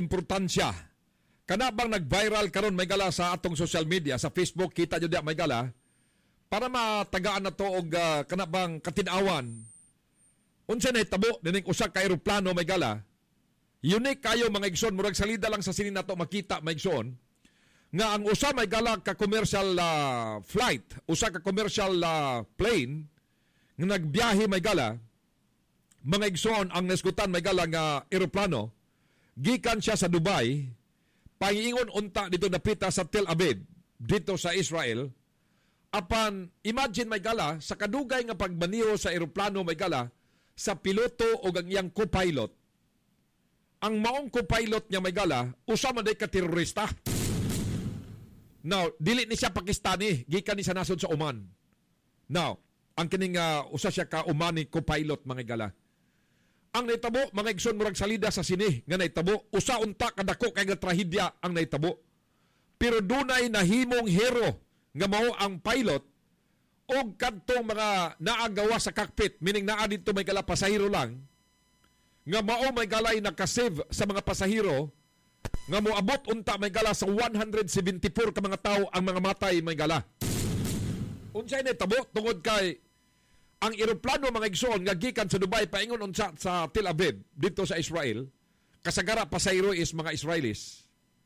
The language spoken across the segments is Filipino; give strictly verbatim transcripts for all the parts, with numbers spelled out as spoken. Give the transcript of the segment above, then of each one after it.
importansya. Kana bang nag-viral karon may gala sa atong social media, sa Facebook, kita nyo diya may gala, para matagaan na to og uh, kana bang katinawan. Unsa na hitabo dining usa ka eroplano may gala. Unique kayo mga igsoon, murag salida lang sa sinin nato makita mga igsoon nga ang usa may gala ka commercial uh, flight, usa ka commercial uh, plane nga nagbiyahe may gala, mga igsoon ang nasgutan may gala nga eroplano, gikan siya sa Dubai, pangingon unta dito napita sa Tel Aviv, dito sa Israel. Apan, imagine may gala, sa kadugay nga pagbaniho sa eroplano may gala, sa piloto o ang iyang co-pilot, ang maong co-pilot niya may gala, usa man day ka terorista. Now, dili ni siya Pakistani, gikan ni sa nasod sa Oman. Now, ang kining uh, usa siya ka Omani co-pilot mga gala. Ang naitabo, mga igsoon murag salida sa sini nga naitabo, usa unta kadako kay nga trahedya ang naitabo. Pero dunay nahimong hero nga mao ang pilot o kadtong mga naagawa sa cockpit, meaning naa dito may gala pasahero lang, nga mao may galay nakasave sa mga pasahero, nga moabot unta may gala sa one hundred seventy-four ka mga tao ang mga matay may gala. Unsay naitabo tungod kay ang eroplano mga igsoon nga gikan sa Dubai paingon unsa sa Tel Aviv dito sa Israel, kasagara pasahero is mga Israelis.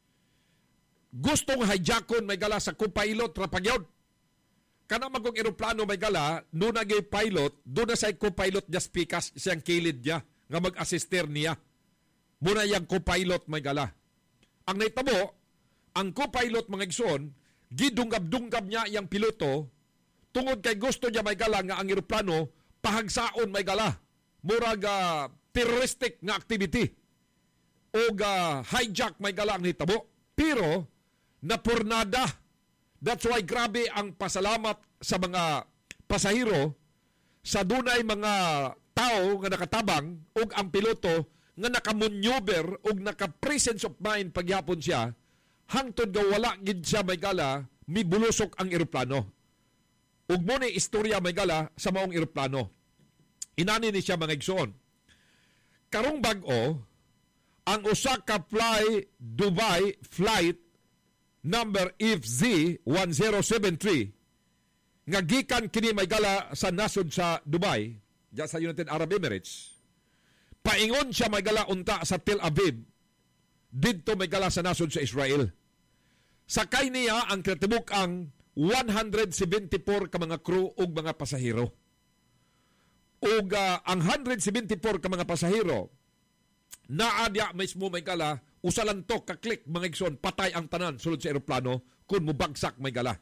Gustong hijackon may gala sa co-pilot ra pagyod. Kana magong eroplano may gala, no nagay pilot, do na say co-pilot just pikas siyang kilid niya nga mag-assister niya. Muna yang co-pilot may gala. Ang naitabo, ang co-pilot mga igsoon, gidunggab-dunggab niya yang piloto tungod kay gusto niya may gala nga ang eroplano pahagsaon may gala. Murag uh, terroristic nga activity o uh, hijack may gala ang naitabo. Pero napurnada. That's why grabe ang pasalamat sa mga pasahero sa dunay mga tao nga nakatabang ug ang piloto nga nakamaneuver ug naka-presence of mind pagyapon siya hangtod nga wala gid siya may gala mibulusok ang eroplano. Ug mo ni istorya may gala sa maong eroplano. Inani ni siya mga igsoon. Karong bag-o ang usa ka fly Dubai flight number F Z one zero seven three nga gikan kini may gala sa nasod sa Dubai, diya sa United Arab Emirates. Paingon siya may gala unta sa Tel Aviv, didto may gala sa nasod sa Israel. Sakay niya ang katibuk ang one hundred seventy-four ka mga crew ug mga pasahero. Ug uh, ang one hundred seventy-four ka mga pasahero naa diya mismo may gala usalantok ka-click mga igsoon, patay ang tanan sulod sa eroplano kung mubagsak may gala.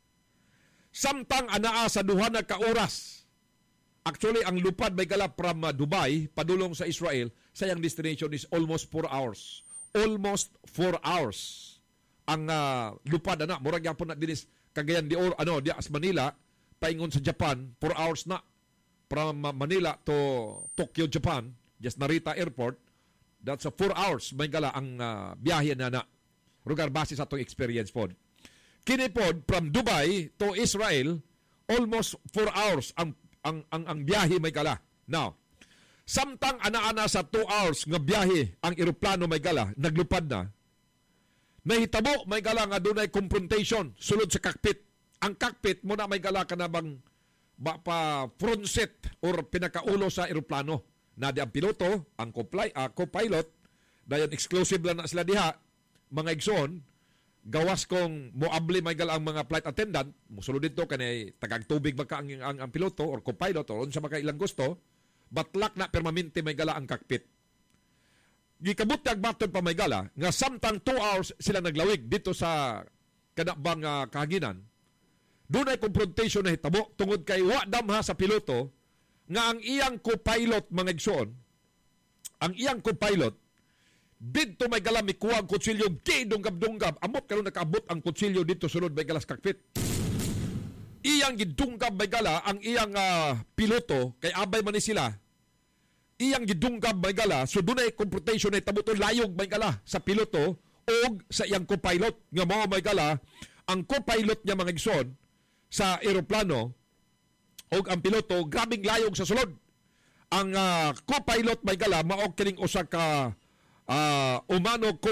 Samtang anaa sa duha na ka oras. Actually, ang lupad may gala from uh, Dubai, padulong sa Israel, sayang destination is almost four hours. Almost four hours. Ang uh, lupad, ana, murag yapon na dinis, kagayan di, or, ano, di as Manila, paingon sa Japan, four hours na. From uh, Manila to Tokyo, Japan, just Narita Airport, that's a four hours may gala ang uh, biyahe na na. Rugar base sa itong experience pod. Kini pod from Dubai to Israel, almost four hours ang ang ang, ang biyahe may gala. Now, samtang ana-ana sa two hours nga biyahe ang eroplano may gala, naglupad na. Nahitabo may gala nga dunay confrontation sulod sa cockpit. Ang cockpit mo na may gala ka na bang ba, pa front seat or pinakaulo sa eroplano. Nadi ang piloto, ang co-pilot, uh, co-pilot, dayon exclusive lang na sila diha, mga igsoon, gawas kong moabli may gala ang mga flight attendant, musulod dito kanay tagang tubig baka ang, ang, ang piloto or co-pilot or unsa maka ilang gusto, batlak na permanente may gala ang cockpit. Gikabuti ang baton pa may gala, nga samtang two hours sila naglawig dito sa kanabang uh, kahaginan, doon ay confrontation na hitabo, tungod kay wa damha sa piloto, nga ang iyang co-pilot mga igsoon, ang iyang co-pilot, dito may gala mikuha ang kutsilyo, gidunggab-dunggab, amot karon nakaabot ang kutsilyo dito sunod may galas cockpit. Iyang gidunggab may gala, ang iyang uh, piloto, kay abay man ni sila, iyang gidunggab may gala, so doon ay confrontation na itabuto layog may gala sa piloto o sa iyang co-pilot, nga mga may gala, ang co-pilot niya mga igsoon sa eroplano, o ang piloto, grabing layog sa sulod. Ang uh, co-pilot may gala, maog kining usa ka uh, umano co